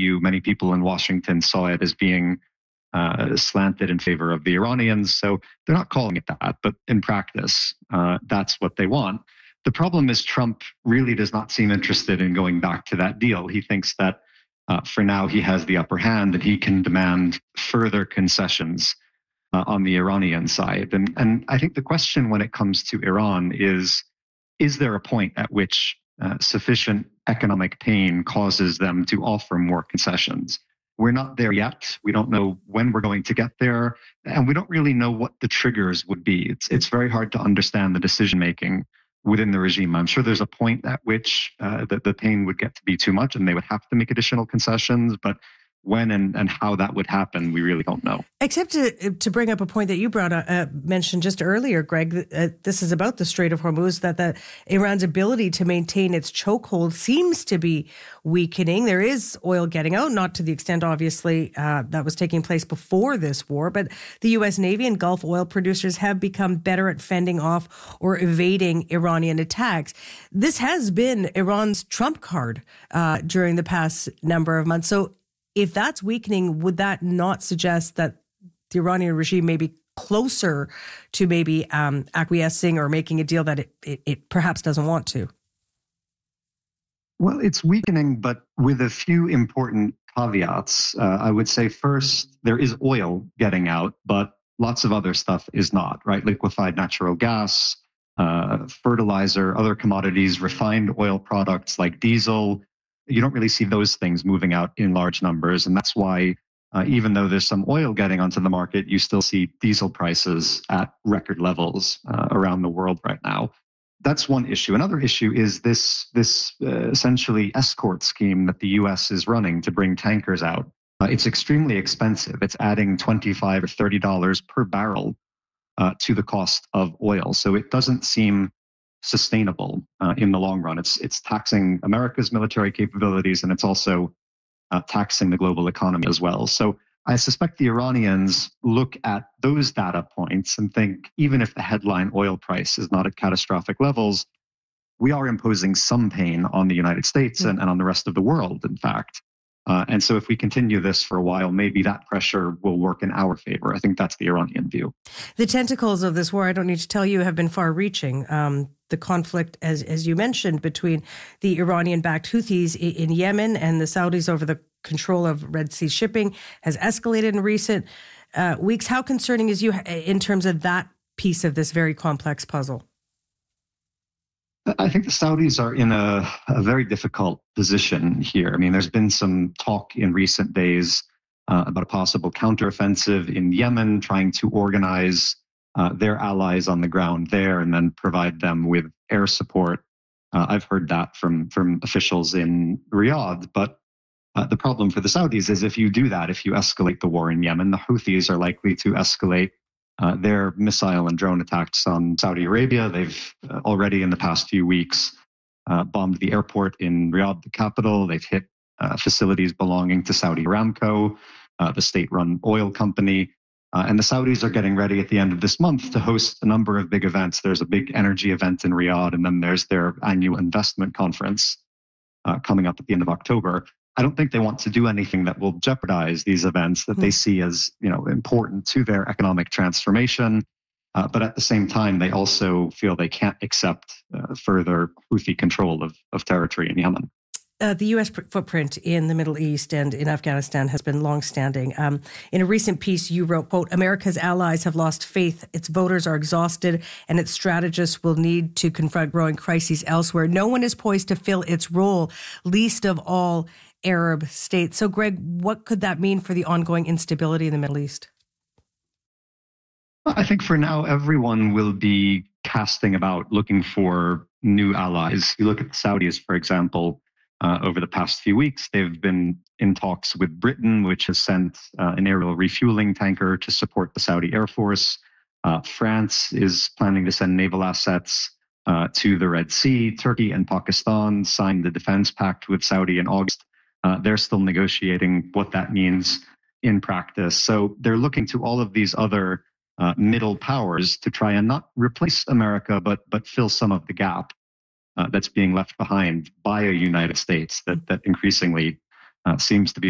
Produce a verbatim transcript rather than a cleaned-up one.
view, many people in Washington saw it as being uh, slanted in favor of the Iranians. So they're not calling it that, but in practice, uh, that's what they want. The problem is Trump really does not seem interested in going back to that deal. He thinks that uh, for now he has the upper hand and he can demand further concessions uh, on the Iranian side. And, and I think the question when it comes to Iran is, is there a point at which uh, sufficient economic pain causes them to offer more concessions? We're not there yet. We don't know when we're going to get there, and we don't really know what the triggers would be. It's it's very hard to understand the decision-making within the regime. I'm sure there's a point at which uh, the, the pain would get to be too much and they would have to make additional concessions, but when and, and how that would happen, we really don't know. Except to to bring up a point that you brought up, uh, mentioned just earlier, Greg, uh, this is about the Strait of Hormuz, that the Iran's ability to maintain its chokehold seems to be weakening. There is oil getting out, not to the extent, obviously, uh, that was taking place before this war, but the U S Navy and Gulf oil producers have become better at fending off or evading Iranian attacks. This has been Iran's trump card uh, during the past number of months. So if that's weakening, would that not suggest that the Iranian regime may be closer to maybe um, acquiescing or making a deal that it, it, it perhaps doesn't want to? Well, it's weakening, but with a few important caveats. Uh, I would say first, there is oil getting out, but lots of other stuff is not, right? Liquefied natural gas, uh, fertilizer, other commodities, refined oil products like diesel. You don't really see those things moving out in large numbers. And that's why, uh, even though there's some oil getting onto the market, you still see diesel prices at record levels uh, around the world right now. That's one issue. Another issue is this, this uh, essentially escort scheme that the U S is running to bring tankers out. Uh, it's extremely expensive. It's adding twenty-five or thirty dollars per barrel uh, to the cost of oil. So it doesn't seem sustainable uh, in the long run. It's it's taxing America's military capabilities, and it's also uh, taxing the global economy as well. So I suspect the Iranians look at those data points and think, even if the headline oil price is not at catastrophic levels, we are imposing some pain on the United States and, and on the rest of the world, in fact. Uh, and so if we continue this for a while, maybe that pressure will work in our favor. I think that's the Iranian view. The tentacles of this war, I don't need to tell you, have been far-reaching. Um, the conflict, as as you mentioned, between the Iranian-backed Houthis in Yemen and the Saudis over the control of Red Sea shipping has escalated in recent uh, weeks. How concerning is you in terms of that piece of this very complex puzzle? I think the Saudis are in a, a very difficult position here. I mean, there's been some talk in recent days uh, about a possible counteroffensive in Yemen, trying to organize uh, their allies on the ground there and then provide them with air support. Uh, I've heard that from, from officials in Riyadh. But uh, the problem for the Saudis is if you do that, if you escalate the war in Yemen, the Houthis are likely to escalate Uh, their missile and drone attacks on Saudi Arabia. They've uh, already in the past few weeks uh, bombed the airport in Riyadh, the capital. They've hit uh, facilities belonging to Saudi Aramco, uh, the state-run oil company. Uh, and the Saudis are getting ready at the end of this month to host a number of big events. There's a big energy event in Riyadh, and then there's their annual investment conference uh, coming up at the end of October. I don't think they want to do anything that will jeopardize these events that they see as, you know, important to their economic transformation. Uh, but at the same time, they also feel they can't accept uh, further Houthi control of, of territory in Yemen. Uh, the U S footprint in the Middle East and in Afghanistan has been longstanding. Um, in a recent piece, you wrote, quote, America's allies have lost faith. Its voters are exhausted, and its strategists will need to confront growing crises elsewhere. No one is poised to fill its role, least of all Arab states. So, Greg, what could that mean for the ongoing instability in the Middle East? I think for now, everyone will be casting about, looking for new allies. You look at the Saudis, for example. Uh, over the past few weeks, they've been in talks with Britain, which has sent uh, an aerial refueling tanker to support the Saudi Air Force. Uh, France is planning to send naval assets uh, to the Red Sea. Turkey and Pakistan signed the defense pact with Saudi in August. Uh, they're still negotiating what that means in practice. So they're looking to all of these other uh, middle powers to try and not replace America, but but fill some of the gap Uh, that's being left behind by a United States that that increasingly uh, seems to be